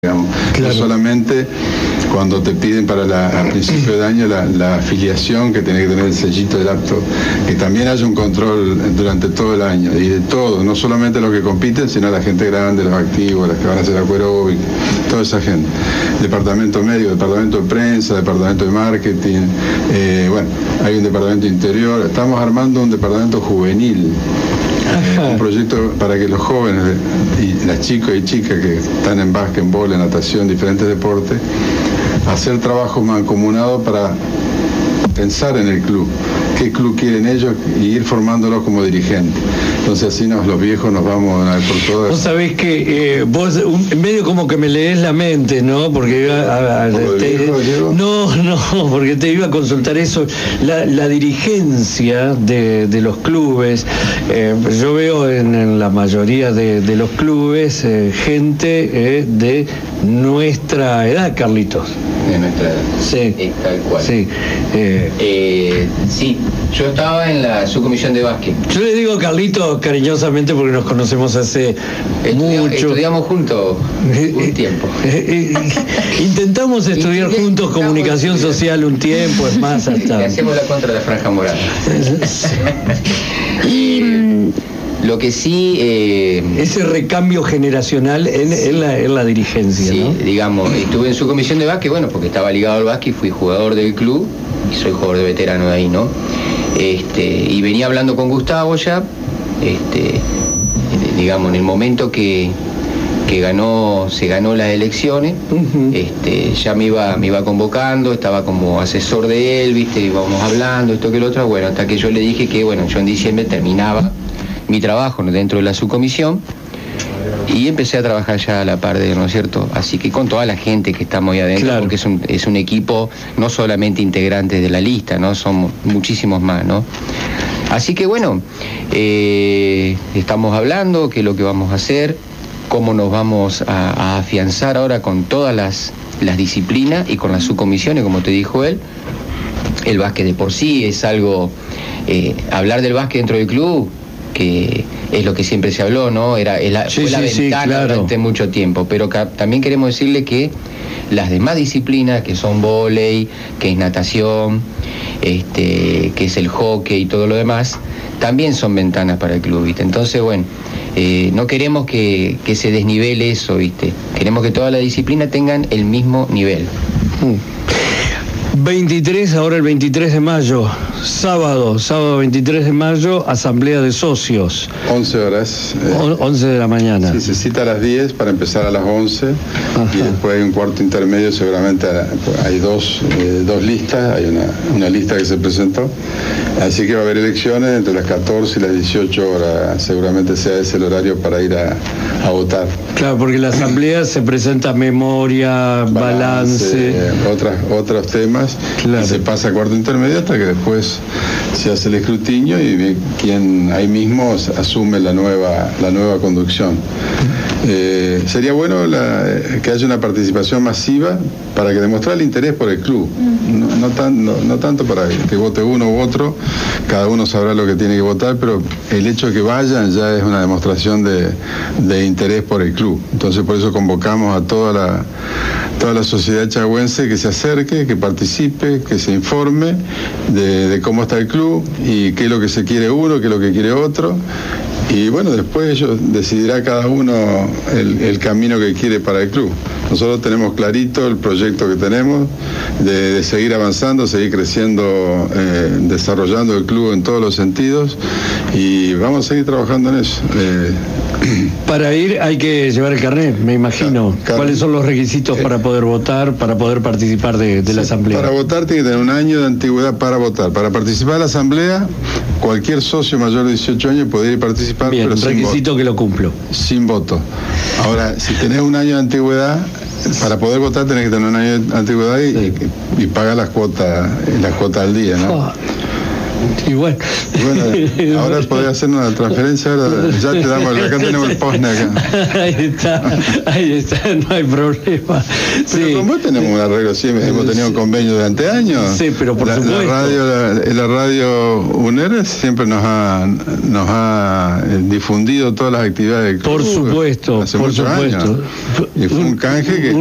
digamos. Claro. No solamente cuando te piden a principio de año la afiliación, que tiene que tener el sellito del apto, que también haya un control durante todo el año, y de todo, no solamente los que compiten, sino la gente grande, los activos, los que van a hacer acuaróbic, toda esa gente. Departamento médico, departamento de prensa, departamento de marketing, bueno, hay un departamento interior, estamos armando un departamento juvenil. Un proyecto para que los jóvenes y las chicas y chicas que están en básquetbol, en natación, diferentes deportes, hacer trabajos mancomunados para pensar en el club, qué club quieren ellos y ir formándolos como dirigentes. Entonces así los viejos nos vamos a ver por todas. Vos sabés que vos medio como que me lees la mente, ¿no? Porque porque te iba a consultar eso, la dirigencia de los clubes. Yo veo en la mayoría de los clubes gente de nuestra edad, Carlitos. De nuestra edad. Sí. Tal cual. Sí. Sí, yo estaba en la subcomisión de básquet. Yo le digo Carlitos cariñosamente porque nos conocemos hace mucho. Estudiamos juntos un tiempo. Intentamos estudiar juntos comunicación social un tiempo, es más, hasta... Le hacemos la contra de la franja morada. Lo que sí... ese recambio generacional en la dirigencia, sí, ¿no? Digamos, estuve en su comisión de básquet, bueno, porque estaba ligado al básquet, fui jugador del club, y soy jugador de veterano de ahí, ¿no? Y venía hablando con Gustavo ya, digamos, en el momento que se ganó las elecciones, ya me iba convocando, estaba como asesor de él, ¿viste? Íbamos hablando, esto que lo otro, bueno, hasta que yo le dije que, bueno, yo en diciembre terminaba mi trabajo dentro de la subcomisión y empecé a trabajar ya a la par de él, ¿no es cierto? Así que con toda la gente que estamos ahí adentro, claro, porque es un equipo no solamente integrantes de la lista, ¿no? Somos muchísimos más, ¿no? Así que bueno, estamos hablando qué es lo que vamos a hacer, cómo nos vamos a afianzar ahora con todas las disciplinas y con las subcomisiones, como te dijo él. El básquet de por sí es algo, hablar del básquet dentro del club, que es lo que siempre se habló, ¿no? Fue la ventana, claro, durante mucho tiempo, pero también queremos decirle que las demás disciplinas, que son vóley, que es natación, que es el hockey y todo lo demás, también son ventanas para el club, ¿viste? Entonces, bueno, no queremos que se desnivele eso, ¿viste? Queremos que todas las disciplinas tengan el mismo nivel. 23, ahora el 23 de mayo, sábado 23 de mayo, asamblea de socios. 11 horas. 11 de la mañana. Sí, se cita a las 10 para empezar a las 11. Ajá. Y después hay un cuarto intermedio, seguramente hay dos listas, hay una lista que se presentó. Así que va a haber elecciones entre las 14 y las 18 horas, seguramente sea ese el horario para ir a votar. Claro, porque la asamblea se presenta memoria, balance, otros temas. Claro. Y se pasa a cuarto intermedio hasta que después se hace el escrutinio y quien ahí mismo asume la nueva conducción. Sería bueno que haya una participación masiva para que demostrar el interés por el club, no tanto para que vote uno u otro, cada uno sabrá lo que tiene que votar, pero el hecho de que vayan ya es una demostración de interés por el club. Entonces por eso convocamos a toda la sociedad chagüense que se acerque, que participe, que se informe de cómo está el club y qué es lo que se quiere uno, qué es lo que quiere otro. Y bueno, después ellos decidirá cada uno el camino que quiere para el club. Nosotros tenemos clarito el proyecto que tenemos de seguir avanzando, seguir creciendo, desarrollando el club en todos los sentidos y vamos a seguir trabajando en eso. Para ir hay que llevar el carnet, me imagino. ¿Cuáles son los requisitos para poder votar, para poder participar de la asamblea? Para votar tiene que tener 1 año de antigüedad para votar. Para participar de la asamblea, cualquier socio mayor de 18 años puede ir a participar. Bien, pero requisito que lo cumplo. Sin voto. Ahora, si tenés 1 año de antigüedad, para poder votar tenés que tener 1 año de antigüedad y pagar las cuotas al día, ¿no? Y bueno, ahora podés hacer una transferencia, ahora ya te damos, acá tenemos el POSNE acá. Ahí está, no hay problema. Pero Sí. con vos tenemos un arreglo, sí, hemos tenido un convenio durante años. Sí, pero por supuesto. La radio UNER siempre nos ha difundido todas las actividades del club. Por supuesto, hace por muchos supuesto. años. Y fue un canje que